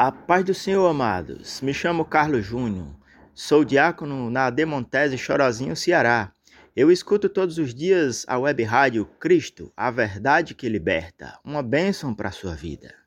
A paz do Senhor, amados. Me chamo Carlos Júnior. Sou diácono na Demontese, Chorozinho, Ceará. Eu escuto todos os dias a web rádio Cristo, a verdade que liberta. Uma bênção para a sua vida.